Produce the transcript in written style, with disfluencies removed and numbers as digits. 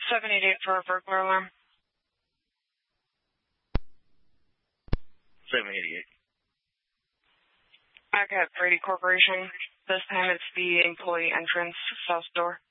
788 for a burglar alarm. 788. I got Brady Corporation. This time it's the employee entrance south door.